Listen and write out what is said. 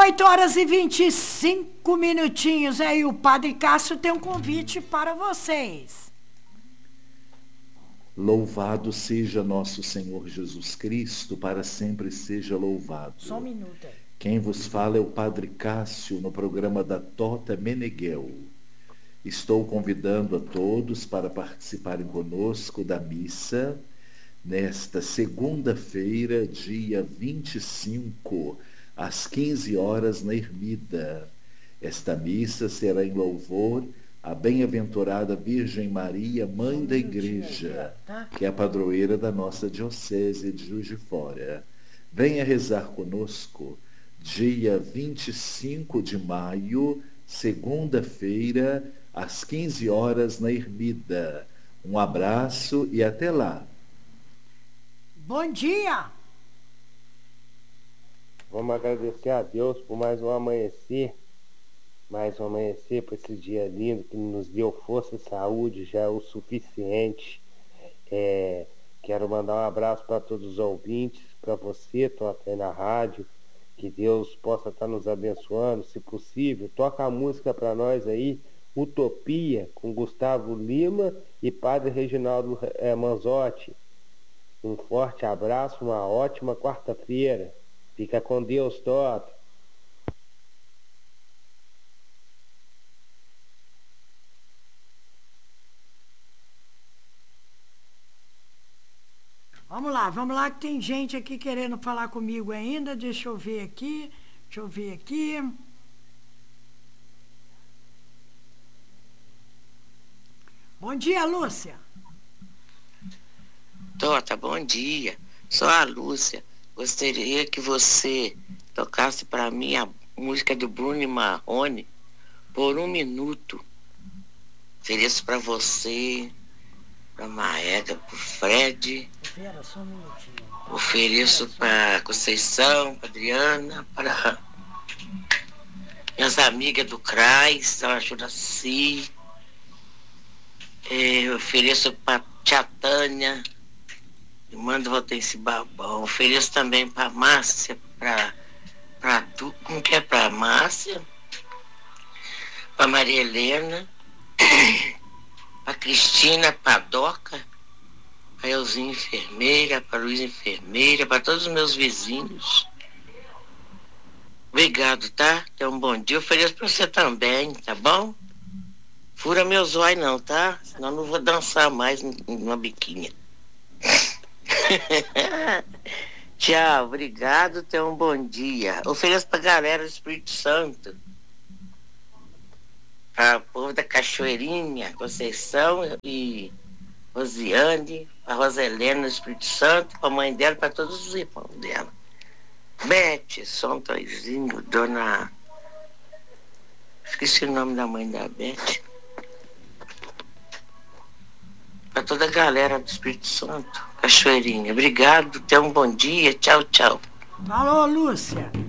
8h25. Aí o Padre Cássio tem um convite para vocês. Louvado seja nosso Senhor Jesus Cristo, para sempre seja louvado. Só um minuto aí. Quem vos fala é o Padre Cássio, no programa da Tota Meneghel. Estou convidando a todos para participarem conosco da missa nesta segunda-feira, dia 25, às 15 horas, na Ermida. Esta missa será em louvor à bem-aventurada Virgem Maria, Mãe da Igreja, que é a padroeira da nossa Diocese de Juiz de Fora. Venha rezar conosco, dia 25 de maio, segunda-feira, às 15 horas, na Ermida. Um abraço e até lá. Bom dia! Vamos agradecer a Deus por mais um amanhecer para esse dia lindo que nos deu força e saúde, já é o suficiente. Quero mandar um abraço para todos os ouvintes, para você, Tota, aí na rádio, que Deus possa estar nos abençoando, se possível. Toca a música para nós aí, Utopia, com Gustavo Lima e Padre Reginaldo Manzotti. Um forte abraço, uma ótima quarta-feira. Fica com Deus, Tota. Vamos lá, que tem gente aqui querendo falar comigo ainda. Deixa eu ver aqui. Bom dia, Lúcia. Tota, bom dia. Sou a Lúcia. Gostaria que você tocasse para mim a música do Bruno e Marrone por 1 minuto. Ofereço para você, para Maeda, para o Fred. Vera, só um minutinho. Ofereço para Conceição, para Adriana, para minhas amigas do CRAS, a Juraci. Ofereço para Tia Tânia, manda voltar esse babão. Ofereço também para Márcia, para tu, como que é, para Márcia, para Maria Helena, para Cristina, para Doca, para Elzinha enfermeira, para Luiz enfermeira, para todos os meus vizinhos. Obrigado, tá? Tenha um bom dia. Ofereço para você também, tá bom? Fura meus olhos não, tá? Senão não vou dançar mais numa biquinha. Tchau, obrigado, tenha um bom dia. Ofereço pra galera do Espírito Santo, para o povo da Cachoeirinha, Conceição e Rosiane, a Roselena do Espírito Santo, para a mãe dela, para todos os irmãos dela. Beth, São Toizinho, Dona... Esqueci o nome da mãe da Beth. Para toda a galera do Espírito Santo, Cachoeirinha. Obrigado, tenha um bom dia, tchau, tchau. Alô, Lúcia.